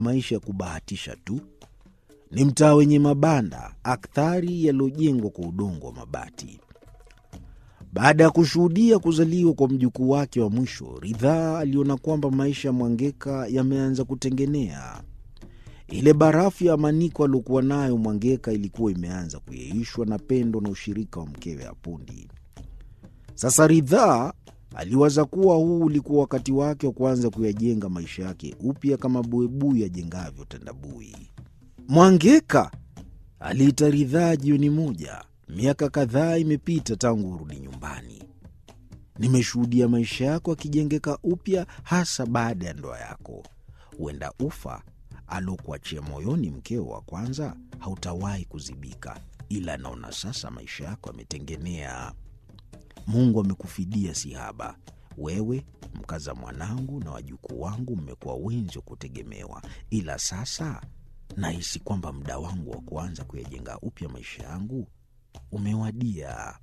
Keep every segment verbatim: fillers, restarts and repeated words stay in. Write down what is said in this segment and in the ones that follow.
maisha ya kubahatisha tu. Ni mtaa wenye mabanda, akthari yaliyojengwa kwa udongo wa mabati. Baada ya kushuhudia kuzaliwa kwa mjukuu wake wa mwisho, Ridhaa aliona kwamba maisha ya Mwangeka yameanza kutengenea. Ile barafu ya amaniko aliyokuwa nayo Mwangeka ilikuwa imeanza kuyeyushwa na pendo na ushirika wa mkewe Apundi. Sasa Ridhaa aliwaza kuwa huu ulikuwa wakati wake wa kuanza kuyajenga maisha yake upya kama buibui ajengavyo tandabui. Mwangeka, aliita Ridhaa jioni moja. Miaka kadhaa imepita tangu urudi nyumbani. Nimeshuhudia maisha yako yakijengeka upya, hasa baada ya ndoa yako. Huenda ufa alokuachia moyoni mkeo wa kwanza hautawahi kuzibika, ila naona sasa maisha yako yametengenea. Mungu amekufidia sihaba. Wewe, mkaza mwanangu na wajukuu wangu mmekuwa wenzi wa kutegemewa, ila sasa nahisi kwamba muda wangu wa kuanza kuyajenga upya maisha yangu umewadia.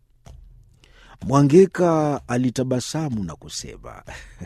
Mwangeka alitabasamu na kusema,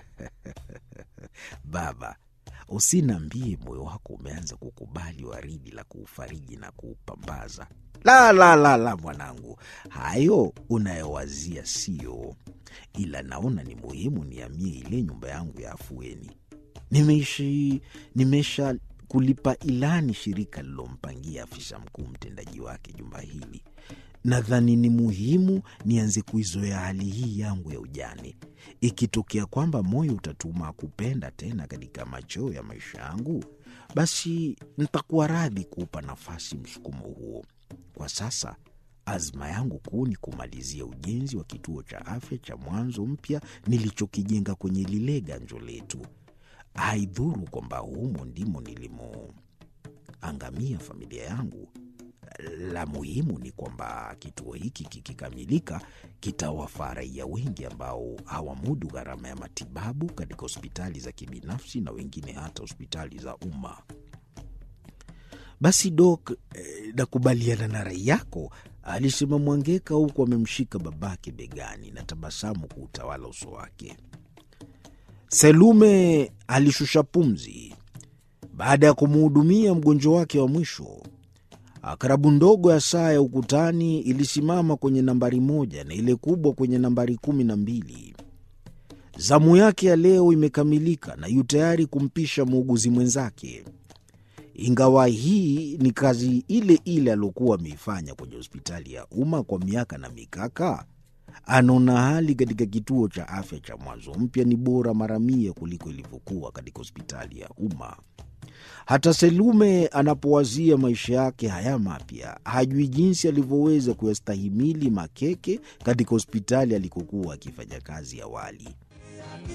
baba, usiniambie moyo wako umeanza kukubali waridi la kuufariji na kuupambaza. La, la, la, la mwanangu, hayo unayowazia sio, ila naona ni muhimu nihamie ile nyumba yangu ya afueni. Nimeishi, nimesha kulipa ilani shirika lilompangia afisa mkuu mtendaji wake jumba hili. Nadhani ni muhimu nianze kuizoea hali hii yangu ya ujane. Ikitokea kwamba moyo utatuma kupenda tena katika macheo ya maisha yangu, basi nitakuwa radhi kuupa nafasi msukumo huo. Kwa sasa, azma yangu kuu ni kumalizia ujenzi wa kituo cha afya cha mwanzo mpya nilichokijenga kwenye lile ganjo letu. Haidhuru kwamba humo ndimo nilimo angamia familia yangu. La muhimu ni kwamba kituo hiki kikikamilika kitawafaa raia wengi ambao hawamudu gharama ya matibabu katika hospitali za kibinafsi na wengine hata hospitali za umma. Basi Dok, eh, nakubaliana na rai yako, alisema Mwangeka huku amemshika babake begani na tabasamu kuutawala uso wake. Selume alishusha pumzi baada ya kumhudumia mgonjwa wake wa mwisho. Akarabu ndogo ya saa ya ukutani ilisimama kwenye nambari moja na ile kubwa kwenye nambari kumi na mbili. Zamu yake ya leo imekamilika na yu tayari kumpisha muuguzi mwenzake. Ingawa hii ni kazi ile ile aliyokuwa ameifanya kwenye hospitali ya umma kwa miaka na mikaka, anaona hali katika kituo cha afya cha mwanzo mpya ni bora mara mia kuliko ilivyokuwa katika hospitali ya umma. Hata Selume anapowazia maisha yake haya mapya, hajui jinsi alivyoweza kuyastahimili makeke katika hospitali alikokuwa akifanya kazi awali.